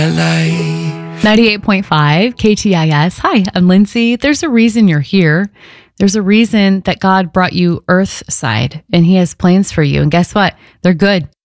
98.5 KTIS. Hi, I'm Lindsay. There's a reason you're here. There's a reason that God brought you earth side, and he has plans for you. And guess what? They're good.